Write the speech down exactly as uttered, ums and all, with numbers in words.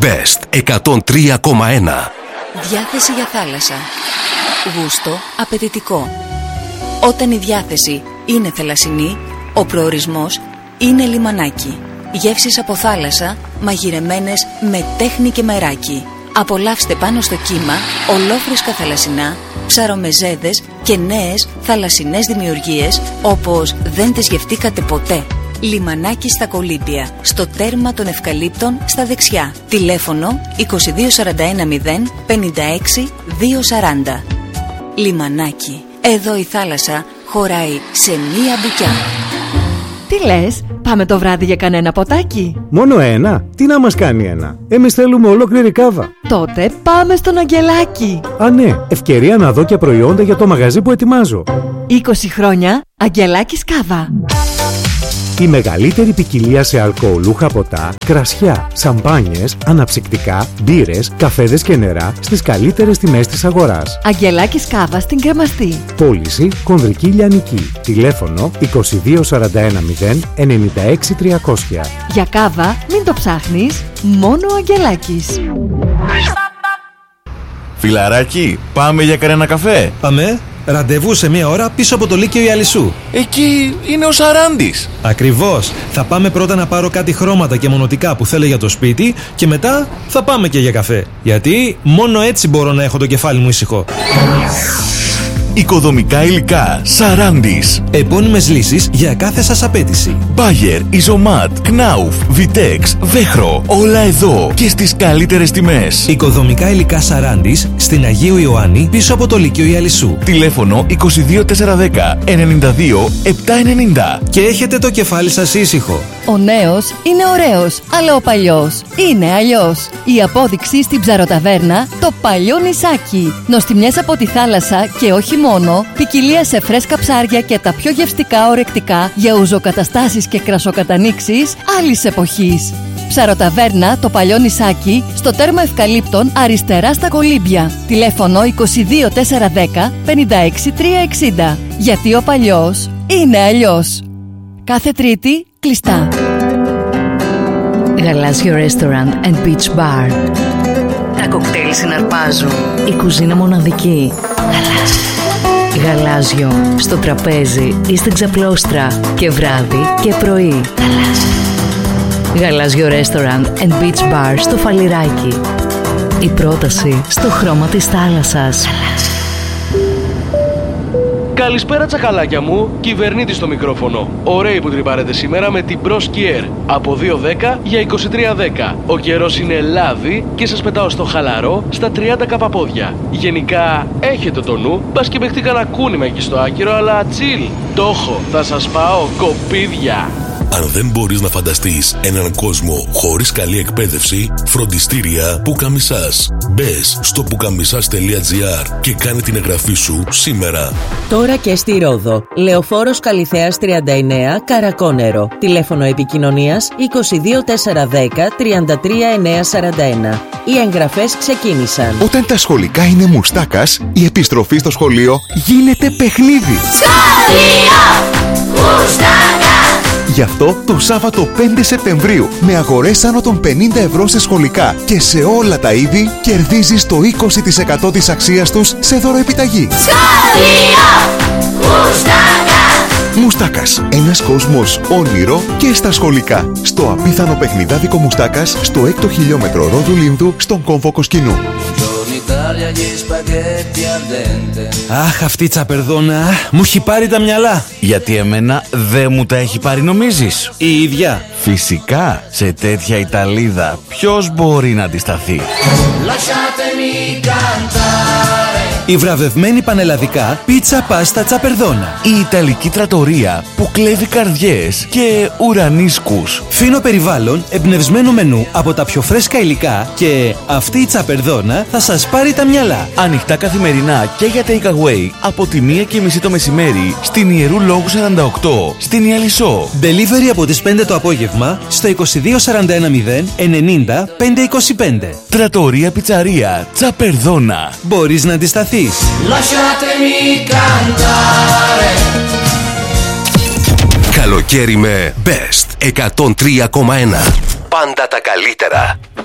Best εκατόν τρία κόμμα ένα. Διάθεση για θάλασσα. Γούστο απαιτητικό. Όταν η διάθεση είναι θαλασσινή, ο προορισμός είναι λιμανάκι. Γεύσεις από θάλασσα, μαγειρεμένες με τέχνη και μεράκι. Απολαύστε πάνω στο κύμα ολόφρεσκα θαλασσινά, ψαρομεζέδες και νέες θαλασσινές δημιουργίες όπως δεν τις γευτήκατε ποτέ. Λιμανάκι στα Κολύμπια, στο τέρμα των Ευκαλύπτων στα δεξιά. Τηλέφωνο είκοσι δύο σαράντα ένα μηδέν πενήντα έξι διακόσια σαράντα. Λιμανάκι. Εδώ η θάλασσα χωράει σε μία μπουκιά. Τι λες, πάμε το βράδυ για κανένα ποτάκι? Μόνο ένα? Τι να μας κάνει ένα? Εμείς θέλουμε ολόκληρη κάβα. Τότε πάμε στον Αγγελάκη. Α, ναι, ευκαιρία να δω και προϊόντα για το μαγαζί που ετοιμάζω. είκοσι χρόνια Αγγελάκης Κάβα. Η μεγαλύτερη ποικιλία σε αλκοολούχα ποτά, κρασιά, σαμπάνιες, αναψυκτικά, μπύρες, καφέδες και νερά στις καλύτερες τιμές της αγοράς. Αγγελάκης Κάβα στην Κρεμαστή. Πώληση Κονδρική Λιανική. Τηλέφωνο είκοσι δύο σαράντα ένα μηδέν ενενήντα έξι τριακόσια. Για κάβα μην το ψάχνεις, μόνο ο Αγγελάκης. Φιλαράκι, πάμε για κανένα καφέ? Πάμε. Ραντεβού σε μία ώρα πίσω από το Λύκειο Ιαλισσού. Εκεί είναι ο Σαράντης. Ακριβώς. Θα πάμε πρώτα να πάρω κάτι χρώματα και μονοτικά που θέλω για το σπίτι και μετά θα πάμε και για καφέ. Γιατί μόνο έτσι μπορώ να έχω το κεφάλι μου ήσυχο. Οικοδομικά υλικά Σαράντης. Επώνυμες λύσεις για κάθε σας απέτηση. Bayer, Isomat, Knauf, Vitex, Vechro. Όλα εδώ και στις καλύτερες τιμές. Οικοδομικά υλικά Σαράντης στην Αγίου Ιωάννη πίσω από το Λύκειο Ιαλισσού. Τηλέφωνο είκοσι δύο τετρακόσια δέκα ενενήντα δύο επτακόσια ενενήντα. Και έχετε το κεφάλι σας ήσυχο. Ο νέος είναι ωραίος, αλλά ο παλιός είναι αλλιώς. Η απόδειξη στην Ψαροταβέρνα, το παλιό νησάκι. Νοστιμιές από τη θάλασσα και όχι μόνο, ποικιλία σε φρέσκα ψάρια και τα πιο γευστικά ορεκτικά για ουζοκαταστάσεις και κρασοκατανίξεις άλλης εποχής. Ψαροταβέρνα, το παλιό νησάκι, στο τέρμα Ευκαλύπτων, αριστερά στα Κολύμπια. Τηλέφωνο είκοσι δύο τετρακόσια δέκα πενήντα έξι τριακόσια εξήντα. Γιατί ο παλιός είναι αλλιώς. Κάθε Τρίτη κλειστά. Γαλάζιο Restaurant and Beach Bar. Τα κοκτέιλ συναρπάζουν. Η κουζίνα μοναδική. Γαλάζιο. Γαλάζιο στο τραπέζι ή στην ξαπλώστρα. Και βράδυ και πρωί. Γαλάζιο. Γαλάζιο Restaurant and Beach Bar στο Φαλιράκι. Η πρόταση στο χρώμα της θάλασσας. Καλησπέρα τσακαλάκια μου, κυβερνήτης στο μικρόφωνο. Ωραίοι που τρυπάρετε σήμερα με την Pro Skier. Από δύο δέκα για είκοσι τρία δέκα. Ο καιρός είναι λάδι και σας πετάω στο χαλαρό στα τριάντα καπαπόδια. Γενικά έχετε το νου, μπας και παιχτεί κανένα κούνημα εκεί στο άκυρο, αλλά chill. Το έχω, θα σας πάω κοπίδια. Αν δεν μπορείς να φανταστείς έναν κόσμο χωρίς καλή εκπαίδευση, φροντιστήρια Πουκαμισάς. Μπες στο πουκαμισάς τελεία τζι άρ και κάνε την εγγραφή σου σήμερα. Τώρα και στη Ρόδο. Λεωφόρος Καλιθέας τριάντα εννέα, Καρακόνερο. Τηλέφωνο επικοινωνίας είκοσι δύο τετρακόσια δέκα τριάντα τρία εννιακόσια σαράντα ένα. Οι εγγραφές ξεκίνησαν. Όταν τα σχολικά είναι μουστάκας, η επιστροφή στο σχολείο γίνεται παιχνίδι. Σχολείο Μουστάκα! Γι' αυτό το Σάββατο πέντε Σεπτεμβρίου, με αγορές άνω των πενήντα ευρώ σε σχολικά και σε όλα τα είδη, κερδίζεις το είκοσι τοις εκατό της αξίας τους σε δωροεπιταγή. Σχολείο Μουστάκα! Μουστάκας. Ένας κόσμος όνειρο και στα σχολικά. Στο απίθανο παιχνιδάδικο Μουστάκας, στο έκτο χιλιόμετρο Ρόδου Λίνδου, στον κόμβο Κοσκινού. Αχ, αυτή η τσαπερδόνα μου έχει πάρει τα μυαλά. Γιατί εμένα δεν μου τα έχει πάρει, νομίζεις? Η ίδια. Φυσικά, σε τέτοια Ιταλίδα ποιος μπορεί να αντισταθεί? Η βραβευμένη πανελλαδικά πίτσα πάστα τσαπερδόνα. Η Ιταλική τρατορία που κλέβει καρδιές και ουρανίσκους. Φίνο περιβάλλον, εμπνευσμένο μενού από τα πιο φρέσκα υλικά και αυτή η τσαπερδόνα θα σας πάρει τα μυαλά. Ανοιχτά καθημερινά και για take away από τη μία και μισή το μεσημέρι στην Ιερού Λόγου σαράντα οκτώ στην Ιαλισσό. Delivery από τις πέντε το απόγευμα στο είκοσι δύο σαράντα ένα μηδέν ενενήντα πέντε είκοσι πέντε. Τρατορία πιτσαρία Τσαπερδόνα. Μπορείς να αντισταθείς. Lasciatemi cantare. Καλοκαίρι με Best εκατόν τρία κόμμα ένα. Πάντα τα καλύτερα.